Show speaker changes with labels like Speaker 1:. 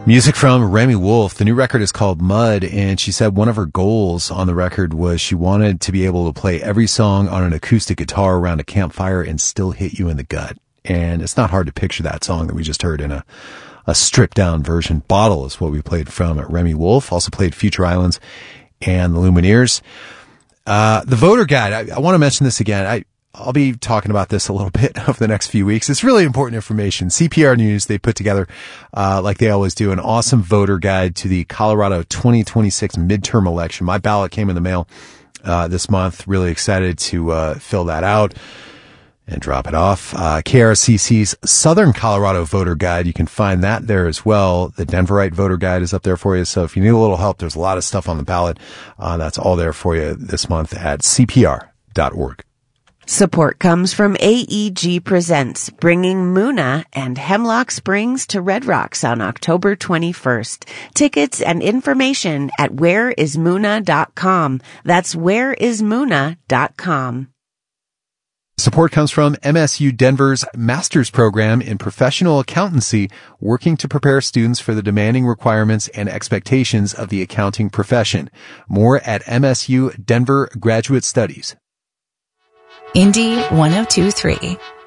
Speaker 1: Music from Remi Wolf. The new record is called Mud, and she said one of her goals on the record was she wanted to be able to play every song on an acoustic guitar around a campfire and still hit you in the gut. And it's not hard to picture that song that we just heard in a stripped down version. Bottle is what we played from Remi Wolf. Also played Future Islands and the Lumineers. The voter guide. I want to mention this again. I'll be talking about this a little bit over the next few weeks. It's really important information. CPR News, they put together, like they always do, an awesome voter guide to the Colorado 2026 midterm election. My ballot came in the mail this month. Really excited to fill that out and drop it off. KRCC's Southern Colorado Voter Guide, you can find that there as well. The Denverite Voter Guide is up there for you. So if you need a little help, there's a lot of stuff on the ballot. That's all there for you this month at CPR.org.
Speaker 2: Support comes from AEG Presents, bringing Muna and Hemlock Springs to Red Rocks on October 21st. Tickets and information at whereismuna.com. That's whereismuna.com.
Speaker 1: Support comes from MSU Denver's Master's Program in Professional Accountancy, working to prepare students for the demanding requirements and expectations of the accounting profession. More at MSU Denver Graduate Studies.
Speaker 3: Indy 102.3.